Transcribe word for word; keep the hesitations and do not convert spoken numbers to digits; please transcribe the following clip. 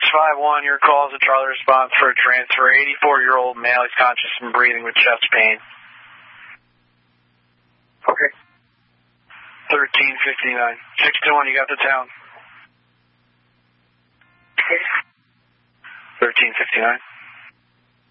five one, your call is a Charlie response for a transfer. eighty-four-year-old male, he's conscious and breathing with chest pain. Okay. thirteen fifty-nine. six two one, you got the town. Okay. thirteen fifty-nine.